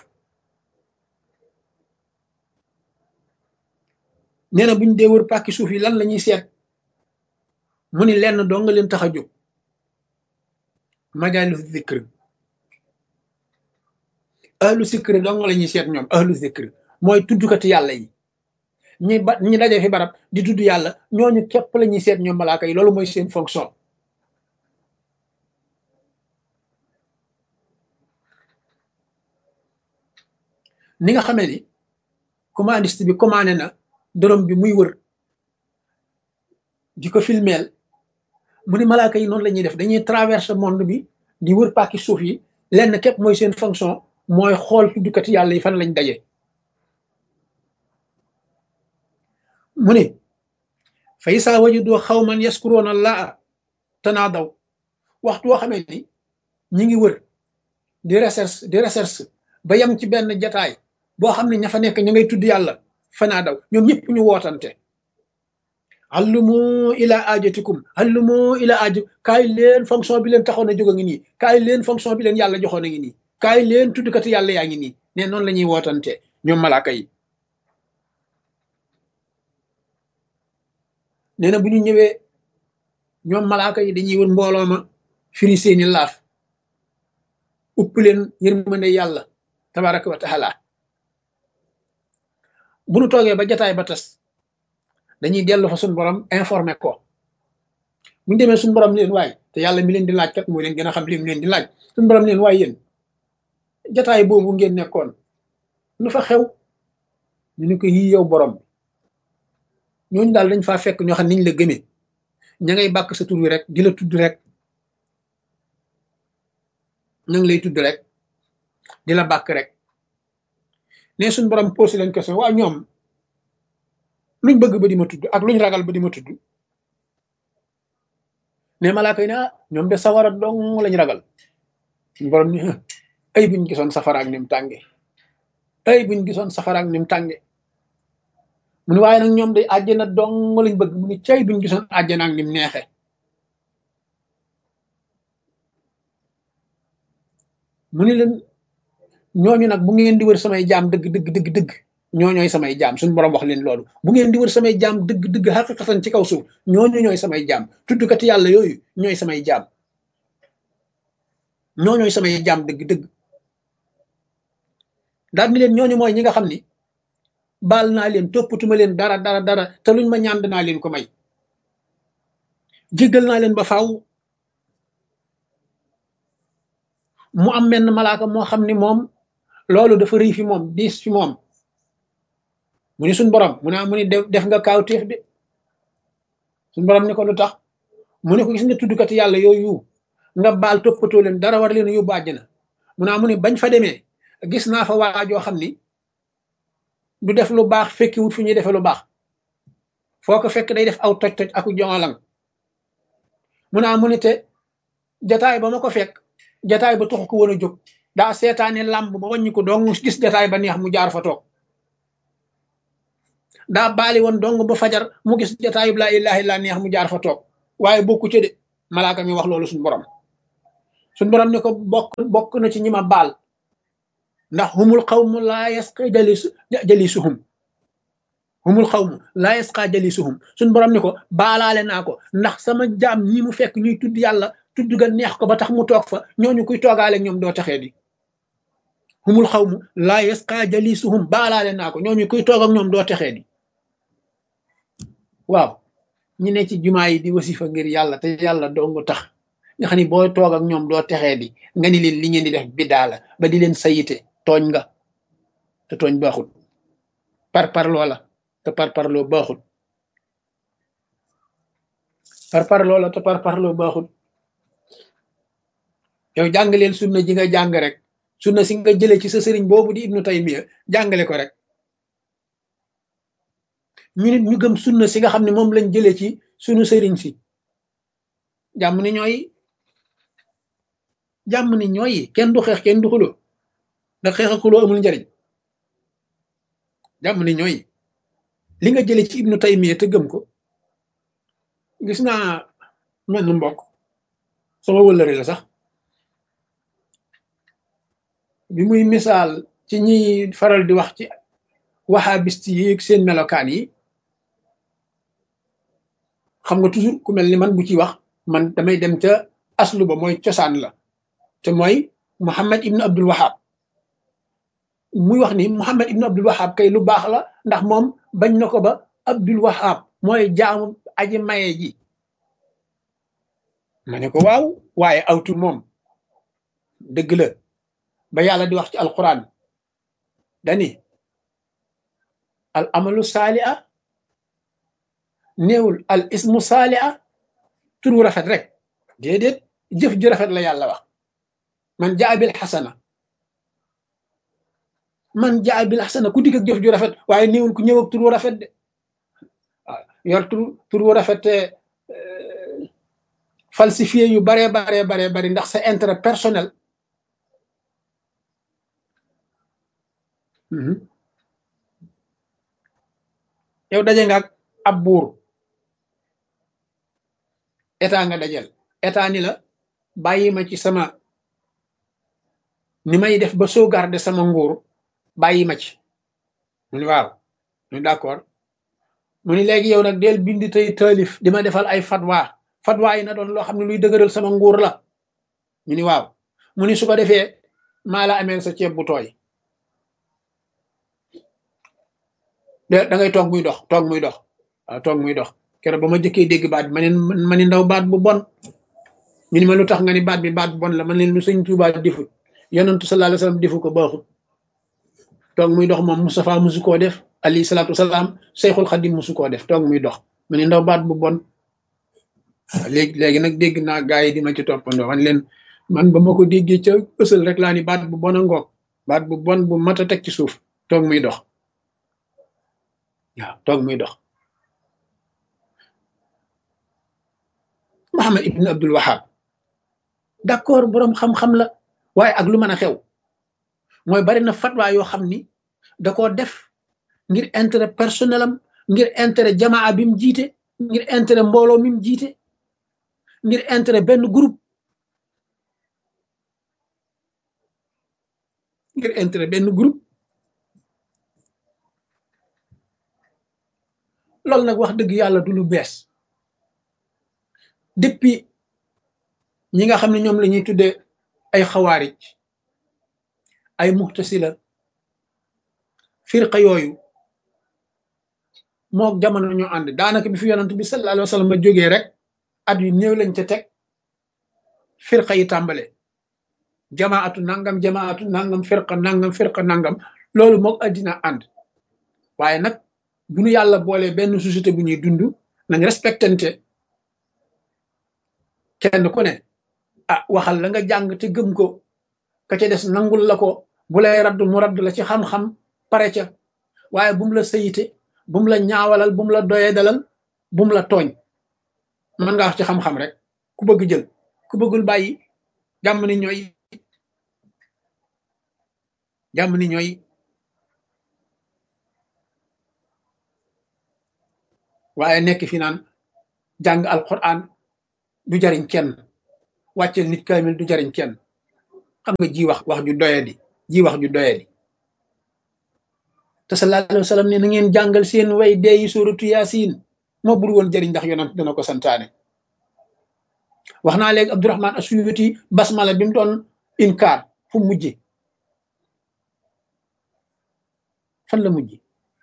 nee na buñ dee wër pàkki suuf yi lan la ñuy seet mu ni lenn doo nga leen tax a jóg majaalis zikr ahlu zikr doo nga la ñuy seet ñoom ahlu zikr mooy tuddukati yàlla yi ñi daje fi barab di tudd yàlla ñooñu képp la ñuy seet ñoom malaaka yi loolu mooy seen fonction ni nga xamee ni commandiste bi commandé na drone bi muy wër di ko filmeel mu ni malaaka yi noonu la ñuy def dañuy traverse monde bi di wër pàkki suuf yi lenn képp mooy seen fonction mooy xool tuddukati yàlla yi fan lañ daje mu ni fa isaa wajudu xawman yaskuroona allaha tanaadaw waxtu woo xamee ni ñi ngi wër di recherche ba yem ci benn jataay boo xam ne ña fa nekk ña ngay tudd yàlla fanaadaw ñoom ñëpp ñu wootante allumu ila ajatikum allumu ila aju kaay leen fonction bi leen taxoon a jóg a ngi nii kaay leen fonction bi leen yàlla joxoon a ngi nii kaay leen tuddkati yàlla yaa ngi nii ne noonu la ñuy wootante ñoom malaaka yi nee na bu ñu ñëwee ñoom malaaka yi dañuy wër mbooloo ma firi seeni laaf upp leen yërmande yàlla tabaraka wa taala bu nu toogee ba jataay ba tas dañuy dellu fa suñu borom informé ko bu ñu demee suñu borom leen waay te yàlla mi leen di laaj kat moo leen gën a xam li mu leen di laaj suñu borom leen waay yéen jataay boobu ngeen nekkoon lu fa xew ñu ni ko yii yow borom ñooñu daal dañ faa fekk ñoo xam niñ la gëmee ña ngay bàkk sa tur wi rek di la tudd rek ña ngi lay tudd rek di la bàkk rek ne suñ borom posé leen question waa ñoom luñ bëgg ba di ma tudd ak luñ ragal ba di ma tudd ne malaaka yi ne ñoom de sawara dong lañ ragal suñ borom ni ay buñ gisoon safara ak ni mu tànge ay buñ gisoon safara ak ni mu tànge mu ni waaye nag ñoom day àjjana dong lañ bëgg mu ni cay buñ gisoon àjjana ak ni mu neexe mu ni leen ñooñu nag bu ngeen di wër samay jaam dëgg ñooñooy samay jaam suñu borom wax leen loolu bu ngeen di wër samay jaam dëgg xaqiqatan ci kaw suuf ñooñu ñooy samay jaam tuddkati yàlla yooyu ñooy samay jaam ñooñooy samay jaam dëgg daal ni leen ñooñu mooy ñi nga xam ni baal naa leen toppatuma leen dara te luñ ma ñaan naa leen ko may jéggal naa leen ba faaw mu am menn malaaka moo xam ni moom loolu dafa rëy fi moom diis fi moom mu ni suñ borom mu ne def nga kaawteef de suñ borom ni ko lu tax mu ne ko gis nga tuddkati yàlla yooyu nga baal toppatoo leen dara war leen a yóbbu àjjana mu ne bañ fa demee gis naa fa waajoo xam ni du def lu baax fekkiwut fu ñuy defee lu baax foo ko fekk day def aw toj aku jongalang mu ne te jataay ba ma ko fekk jataay ba taxu ko woon a jóg daa seetaane làmb ba wàññi ko dong gis jataay ba neex mu jaar fa toog daa baali woon dong ba fajar mu gis jataay bi laa ilaaha illa neex mu jaar fa toog waaye bokku ci de malaaka mi wax loolu suñu borom ne ko bokk na ci ñi ma baal ndax humul qawmu laa yasqi jalisuhum humul xawmu laa yasqa jalisuhum suñ borom ni ko baalaale naa ko ndax sama jaam ñi mu fekk ñuy tudd yàlla tudd ga neex ko ba tax mu toog fa ñooñu kuy toogaale ñoom doo texee di humul xawmu laa yasqa jalisuhum baalaale naa ko ñooñu kuy toog ak ñoom doo texee di waaw ñi ne ci jumaa yi di wasifa ngir yàlla te yàlla dong tax nga xam ni boo toog ak ñoom doo texee di nga ni leen li ngeen di def biddaa la ba di leen sayite tooñ nga te tooñ baaxul par loola te par loo baaxul par loola te par loo baaxul yow jàngaleel sunna ji nga jàng rek sunna si nga jëlee ci sa sëriñ boobu di ibnu taymiya jàngale ko rek ñu nit ñu gëm sunna si nga xam ne moom lañ jëlee ci sunu sëriñ si jàmm ni ñooy kenn du xeex kenn du xuloo ndax xeex ak xuloo amul njariñ jàmm ni ñooy li nga jëlee ci ibnu taymiya te gëm ko gis naa menn mbokk sama wëllëre la sax bi muy misaal ci ñi faral di wax ci wahabiste yi ak seen melokaan yi xam nga toujours ku mel ni man bu ci wax man damay dem ca aslu ba mooy cosaan la te mooy Muhammad ibnu Abdul Wahab muy wax ni Muhammad ibnu Abdul Wahab kay lu baax la ndax moom bañ na ko ba Abdul Wahab mooy jaamu aji maye ji ma ne ko waaw waaye awtu moom dëgg la ba yàlla di wax ci alquran dani al amalu saali'a néewul al ismu saali'a turu rafet rek déedéet jëf ju rafet la yàlla wax man jaa bil xasana ku dikk ak jëf ju rafet waaye néewul ku ñëw ak turu rafet de waaw yor turu rafet te falsifié yu baree bari ndax sa intérêt personnel yow daje nga ak ab buur état nga dajel état ni la bàyyi ma ci sama ni may def ba sauvegarder sama nguur bàyyi ma ci mu ni waaw mu ni d'accord mu ni léegi yow nag del bind tey taalif di ma defal ay fatwa yi na doon loo xam ne luy dëgëral sama nguur la ñu ni waaw mu ni su ko defee maa la ameel sa ceeb bu tooy da ngay toog muy dox waaw toog muy dox keroog ba ma jëkkee dégg baat bi ma ni ndaw baat bu bon ñu ni ma lu tax nga ni baat bu bon la man leen lu sëñ Tuubaa defut yonentu sallallahu alayhi wasallam defu ko baaxut toog muy dox moom Moustapha musu koo def alayhi salaatu wasalaam Seyxul Xadim musu koo def toog muy dox ma ni ndaw baat bu bon léegi nag dégg naa gaa yi di ma ci toppandoo man ba ma ko déggee ca ësal rek laa ni baat bu bon a ngoog baat bu bon bu mat a teg ci suuf toog muy dox waaw toog muy dox Muhammad ibn Abdul Wahab d'accord boroom xam-xam la waaye ak lu mën a xew mooy bari na fatwa yoo xam ni da koo def ngir intérêt personnel am ngir intérêt jamaa bi mu jiite ngir intérêt mbooloo mi mu jiite ngir intérêt benn groupe loolu nag wax dëgg yàlla du lu bees depuis ñi nga xam ne ñoom la ñuy tuddee ay xawaarij ay muxtasila firqa yooyu mook jamono ñoo ànd daanaka bi fi yonent bi sallallahu alayhi wa sallam ba jógee rek at yu néew lañ ca teg firqa yi tàmbale jamaatu nangam firqa nangam loolu mook addina ànd waaye nag bu ñu yàlla boolee benn société bu ñuy dund nañ respectante kenn ku ne waxal la nga jàng te gëm ko ka ca des nangul la ko bu lay radd mu radd la ci xam-xam pare ca waaye bu mu la sayite bu mu la ñaawalal bu mu la doyedalal bu mu la tooñ mën nga wax ci xam-xam rek ku bëgg jël ku bëggul bàyyi jàmm ni ñooy waaye nekk fi naan jàng alquran du jariñ kenn wàccel nit kaamil du jariñ kenn xam nga ji wax ju doyadi te sallallahu alayhi wa sallam ne na ngeen jàngal seen way dee yi suratu yaasin moo bur woon jëriñ ndax yonent dana ko santaane wax naa léegi Abdurahman Asuyuti basmala bi mu doon inkaar fu mujje fan la mujje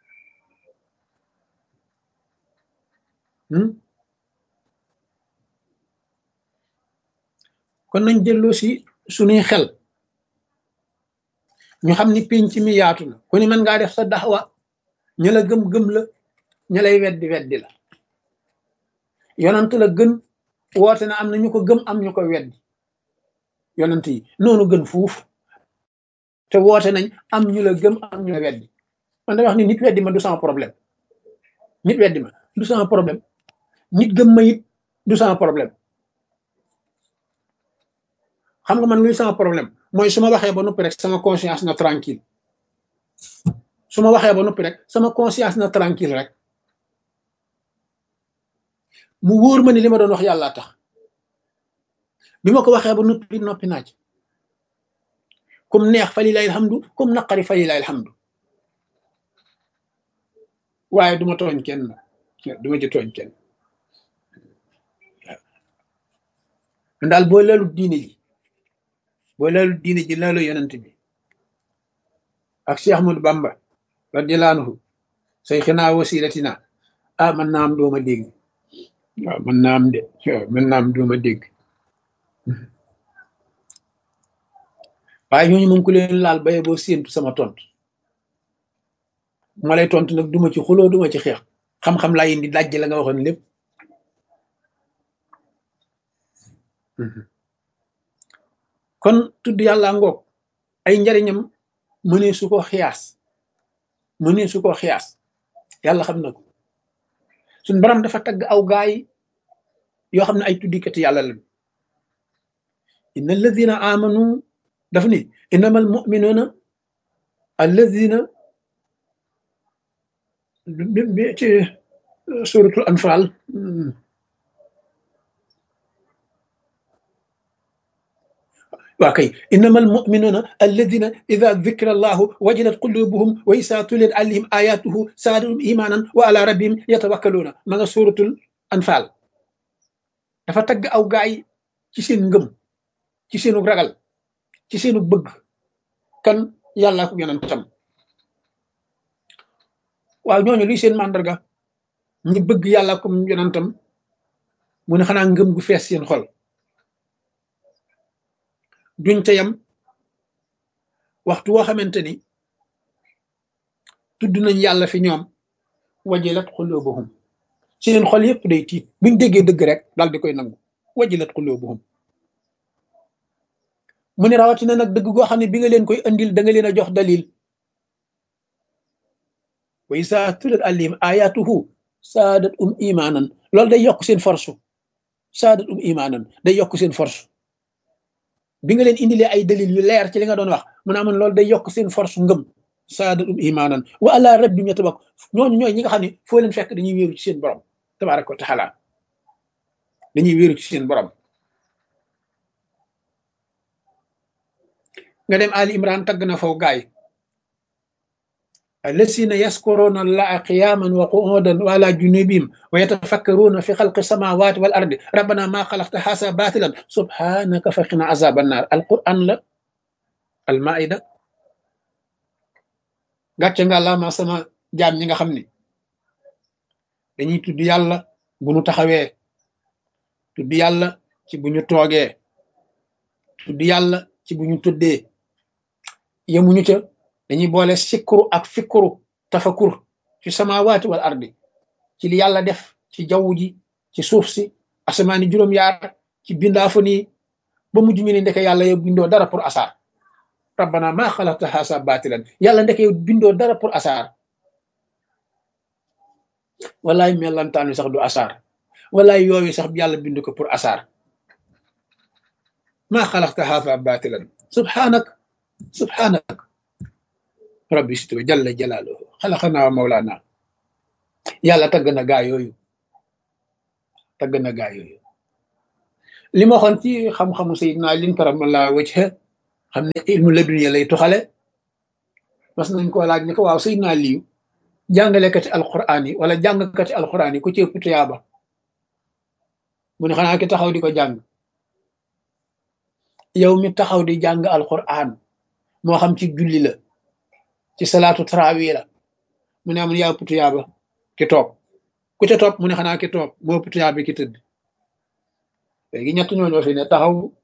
kon nañ delloo si suñuy xel ñu xam ni pénc mi yaatu na ku ni mën ngaa def sa daxwa ña la gëm la ña lay weddi la yonent la gën woote na am na ñu ko gëm am ñu ko weddi yonent yi noonu gën fuuf te woote nañ am ñu la gëm am ñu la weddi man da wax ni nit weddi ma du sama problème nit weddi ma du sama problème nit gëm ma it du sama problème xam nga man luy sama problème mooy su ma waxee ba noppi rek sama conscience na tranquille su ma waxee ba noppi rek sama conscience na tranquille rek mu wóor ma ni li ma doon wax yàlla tax bi ma ko waxee ba noppi naa ci comme neex fa lilahi alhamdu comme naqari fa lilahi alhamdu waaye duma tooñ kenn duma ci tooñ kenn waaw daal boo leelu diine ji leelu yonent bi ak Cheikh Ahmadou Bamba radiyallahu anhu sayxinaa wasilatina man naa am dooma dégg waaw mën naa am dooma dégg waaye ñooñu moom ku leen laal baye boo séentu sama tontu ma lay tontu nag duma ci xuloo duma ci xeex xam-xam laa indi dajj la nga waxoon lépp kon tudd yàlla ngoog ay njariñam mënee su ko xiyaas yàlla xam na ko suñ borom dafa tagg aw gaay yoo xam ne ay tuddikati yàlla lañ inna alladina amanu daf ni innama al muminuna alladina bi ci suratul anfal waa kay innama al muminuna alladina ida dukira allahu wajilat qulubuhum wa isa tuliyat alayhim ayatuhu saadatum imanan wa ala rabbihim yatawakkaluna ma nga suratul anfal dafa tagg aw gaay ci seen ngëm ci seenu ragal ci seenu bëgg kan yàlla ko yonentam waaw ñooñu luy seen màndarga ñi bëgg yàlla ko yonentam mu ne xanaa ngëm gu fees seen xol duñ ca yam waxtu woo xamante ni tudd nañ yàlla fi ñoom wajilat qulubuhum seen xol yëpp day tiit buñ déggee dëgg rek daal di koy nangu wajilat qulubuhum mu ne rawatina nag dëgg goo xam ne bi nga leen koy andil da nga leen a jox dalil wa isa tulat alayhim ayatuhu saadat imanan loolu day yokk seen force saadat imanan day yokk seen force bi nga leen indilee ay dalil yu leer ci li nga doon wax mu ne amoon loolu day yokk seen force ngëm saadat imanan wa ala rabbihim yatawakkal ñooñu ñooy ñi nga xam ne foo leen fekk dañuy wéeru ci seen borom tabaraka wa taala dañuy wéeru ci seen borom nga dem Ali Imran tagg na faw gaay allasina yaskuruna allaha qiyaman wa qu'udan wa ala junubihim wa yatafakkaruna fi xalqi samawati wal ardi rabbana ma xalaqta hasa batilan subhanaka faqina azaban nar alquran la almaida gàcce nga lama sama jaam ñi nga xam ni dañuy tudd yàlla bu ñu taxawee tudd yàlla ci bu ñu toogee tudd yàlla ci bu ñu tëddee yemuñu ca dañuy boole sikkuru ak fikkuru tafakur ci samawaati wal ardi ci li yàlla def ci jaww ji ci suuf si asamaani juróom-yaar ci bindaafu nii ba mujj ñu ne ndeke yàlla yow bindoo dara pour asaar rabbana maa xalaqta haasa baatilan yàlla ndeke yow bindoo dara pour asaar walaay melantaan wi sax du asaar walaay yooyu sax yàlla bind ko pour asaar maa xalaqta haasa baatilan subhanak rabbi situ jalla jalaaluhu xalaqanaa wa mawlaana yàlla tagg na gaa yooyu li ma waxoon ci xam-xamu Seydina Alin karamallahu wajha xam ne ilmu ladunya lay tuxale mas nañ koo laaj ni ko waaw Seydina Aliyu jàngalekati alquran yi wala jàngkati alquran yi ku ci ëpp tuyaaba mu ne xanaa ki taxaw di ko jàng. yow mi taxaw di jàng alquran moo xam ci julli la ci salaatu tarawih la mu ne amun yaa ëpp tuyaaba ki toog ku ca topp mu ne xanaa ki toog moo ëpp tuyaaba ki tëdd léegi ñett ñooñoo fi ne taxaw